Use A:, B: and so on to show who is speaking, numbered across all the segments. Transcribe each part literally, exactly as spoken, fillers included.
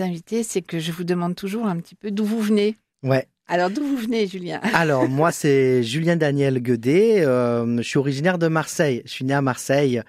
A: invités, c'est que je vous demande toujours un petit peu d'où vous venez.
B: Ouais.
A: Alors, d'où vous venez, Julien?
B: Alors, moi, c'est Julien Daniel Guedet. Euh, je suis originaire de Marseille. Je suis né à Marseille.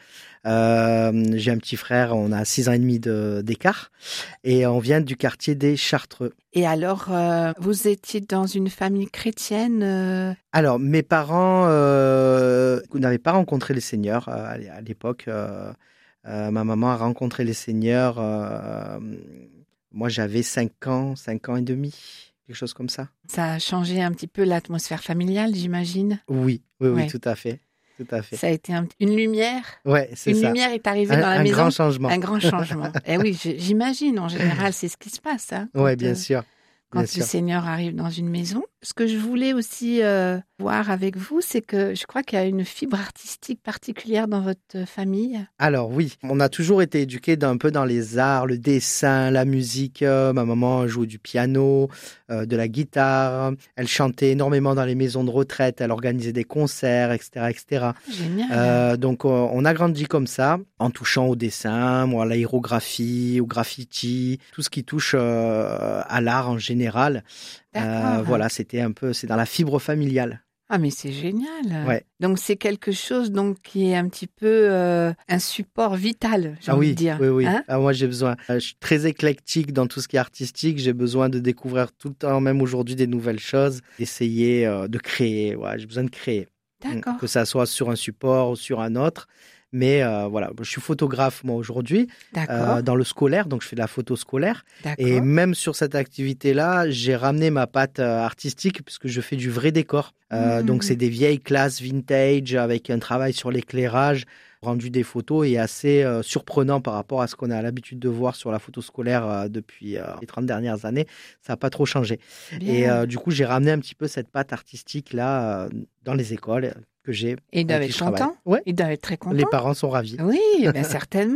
B: Euh, j'ai un petit frère, on a six ans et demi de, d'écart. Et on vient du quartier des Chartreux.
A: Et alors, euh, vous étiez dans une famille chrétienne euh...
B: Alors, mes parents euh, n'avaient pas rencontré les seigneurs euh, à l'époque. Euh, euh, ma maman a rencontré les seigneurs. Euh, moi, j'avais cinq ans, cinq ans et demi. Quelque chose comme ça.
A: Ça a changé un petit peu l'atmosphère familiale, j'imagine.
B: Oui, oui, oui,
A: ouais.
B: tout à fait. Tout à fait.
A: Ça a été un, une lumière.
B: Ouais, c'est
A: une
B: ça.
A: lumière est arrivée
B: un,
A: dans la
B: un
A: maison.
B: Un grand changement.
A: Un grand changement. Eh oui, j'imagine, en général, c'est ce qui se passe. Hein,
B: oui, bien euh, sûr.
A: Quand
B: bien
A: le
B: sûr.
A: Seigneur arrive dans une maison. Ce que je voulais aussi euh, voir avec vous, c'est que je crois qu'il y a une fibre artistique particulière dans votre famille.
B: Alors oui, on a toujours été éduqués un peu dans les arts, le dessin, la musique. Euh, ma maman jouait du piano, euh, de la guitare. Elle chantait énormément dans les maisons de retraite. Elle organisait des concerts, et cetera, et cetera.
A: Génial.
B: Euh, donc euh, on a grandi comme ça, en touchant au dessin, moi, à l'aérographie, au graffiti, tout ce qui touche euh, à l'art en général. Euh, voilà, c'était un peu, c'est dans la fibre familiale.
A: Ah mais c'est génial.
B: Ouais.
A: Donc c'est quelque chose donc qui est un petit peu euh, un support vital, j'ai
B: ah,
A: envie
B: oui,
A: de dire.
B: Oui, oui.
A: Hein
B: ah, moi j'ai besoin. Je suis très éclectique dans tout ce qui est artistique. J'ai besoin de découvrir tout le temps, même aujourd'hui, des nouvelles choses, d'essayer euh, de créer. Ouais, j'ai besoin de créer.
A: D'accord.
B: Que ça soit sur un support ou sur un autre. Mais euh, voilà, je suis photographe moi aujourd'hui euh, dans le scolaire, donc je fais de la photo scolaire. Et même sur cette activité-là, j'ai ramené ma patte euh, artistique puisque je fais du vrai décor. Euh, mmh. Donc c'est des vieilles classes vintage avec un travail sur l'éclairage. Rendu des photos est assez euh, surprenant par rapport à ce qu'on a l'habitude de voir sur la photo scolaire euh, depuis euh, les trente dernières années. Ça n'a pas trop changé. Bien. Et euh, du coup, j'ai ramené un petit peu cette patte artistique-là euh, dans les écoles que j'ai.
A: Et ils doivent être contents.
B: Ouais.
A: Ils doivent être très contents.
B: Les parents sont ravis.
A: Oui, ben certainement.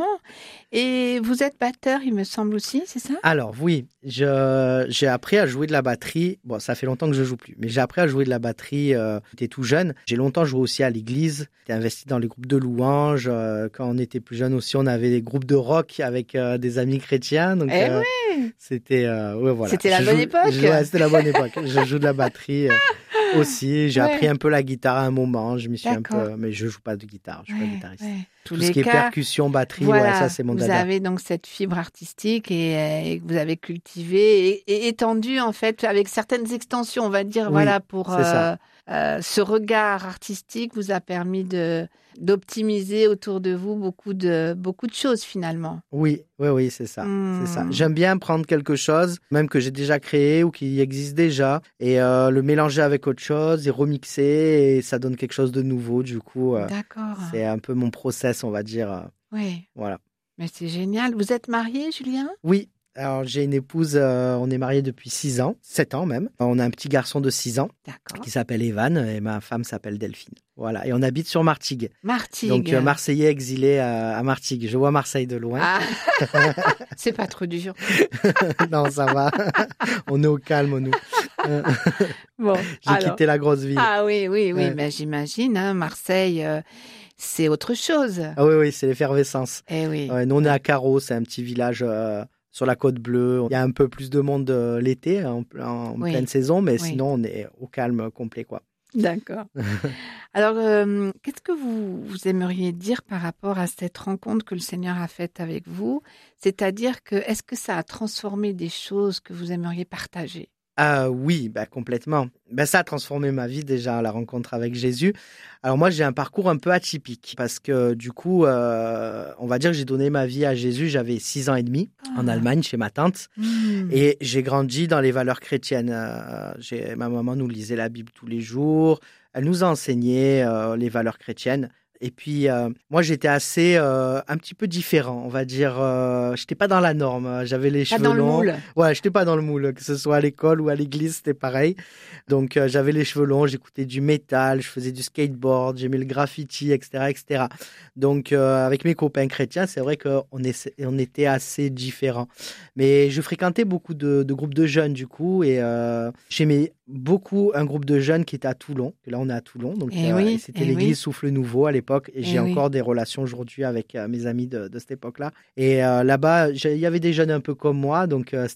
A: Et vous êtes batteur, il me semble aussi, c'est ça?
B: Alors oui, je, j'ai appris à jouer de la batterie. Bon, ça fait longtemps que je joue plus, mais j'ai appris à jouer de la batterie. Euh, j'étais tout jeune. J'ai longtemps joué aussi à l'église. J'étais investi dans les groupes de louanges. Euh, quand on était plus jeune aussi, on avait des groupes de rock avec euh, des amis chrétiens. Donc
A: eh
B: euh,
A: oui.
B: c'était, euh, ouais, voilà.
A: C'était la
B: je
A: bonne
B: joue,
A: époque.
B: Je, ouais, c'était la bonne époque. Je joue de la batterie. Euh, aussi, j'ai ouais. appris un peu la guitare à un moment, je m'y suis D'accord. un peu, mais je joue pas de guitare, je suis ouais, pas guitariste. Ouais.
A: Tout
B: ce qui
A: cas,
B: est percussion, batterie,
A: voilà,
B: ouais, ça c'est mon
A: vous
B: dada.
A: Vous avez donc cette fibre artistique et, et que vous avez cultivée et, et étendue en fait avec certaines extensions, on va dire, oui, voilà, pour euh, euh, ce regard artistique vous a permis de d'optimiser autour de vous beaucoup de beaucoup de choses finalement.
B: Oui, oui, oui, c'est ça,
A: mmh.
B: c'est ça. J'aime bien prendre quelque chose, même que j'ai déjà créé ou qui existe déjà, et euh, le mélanger avec autre chose et remixer, et ça donne quelque chose de nouveau. Du coup, euh,
A: D'accord.
B: C'est un peu mon process, on va dire.
A: Oui.
B: Voilà.
A: Mais c'est génial. Vous êtes marié, Julien?
B: Oui. Alors, j'ai une épouse, euh, on est mariés depuis six ans, sept ans même. On a un petit garçon de six ans
A: D'accord.
B: qui s'appelle Evan et ma femme s'appelle Delphine. Voilà, et on habite sur Martigues.
A: Martigues.
B: Donc, euh, Marseillais exilé à, à Martigues. Je vois Marseille de loin.
A: Ah. C'est pas trop dur.
B: Non, ça va. On est au calme, nous.
A: Bon,
B: j'ai alors... quitté la grosse ville.
A: Ah oui, oui, oui, ouais. Mais j'imagine, hein, Marseille... Euh... C'est autre chose.
B: Ah oui, oui, c'est l'effervescence.
A: Eh oui.
B: Ouais, nous, on est à Carreau, c'est un petit village euh, sur la côte bleue. Il y a un peu plus de monde euh, l'été, en, en oui. pleine saison, mais oui. sinon, on est au calme complet, quoi.
A: D'accord. Alors, euh, qu'est-ce que vous, vous aimeriez dire par rapport à cette rencontre que le Seigneur a faite avec vous? C'est-à-dire que, est-ce que ça a transformé des choses que vous aimeriez partager?
B: Ah oui, bah complètement. Bah ça a transformé ma vie déjà, la rencontre avec Jésus. Alors moi, j'ai un parcours un peu atypique parce que du coup, euh, on va dire que j'ai donné ma vie à Jésus, j'avais six ans et demi ah. en Allemagne chez ma tante mmh. et j'ai grandi dans les valeurs chrétiennes. Euh, j'ai, ma maman nous lisait la Bible tous les jours, elle nous a enseigné euh, les valeurs chrétiennes. Et puis, euh, moi, j'étais assez, euh, un petit peu différent, on va dire. Euh, j'étais pas dans la norme. J'avais les
A: pas
B: cheveux
A: dans
B: longs.
A: Le moule.
B: Ouais, j'étais pas dans le moule, que ce soit à l'école ou à l'église, c'était pareil. Donc, euh, j'avais les cheveux longs, j'écoutais du métal, je faisais du skateboard, j'aimais le graffiti, et cetera, et cetera. Donc, euh, avec mes copains chrétiens, c'est vrai qu'on est, on était assez différents. Mais je fréquentais beaucoup de, de groupes de jeunes, du coup, et euh, j'aimais beaucoup un groupe de jeunes qui était à Toulon. Et là, on est à Toulon, donc
A: et
B: euh,
A: oui,
B: c'était l'église
A: oui.
B: Souffle Nouveau à l'époque. époque et, et j'ai
A: oui.
B: encore des relations aujourd'hui avec euh, mes amis de, de cette époque-là. Et euh, là-bas, il y avait des jeunes un peu comme moi, donc euh,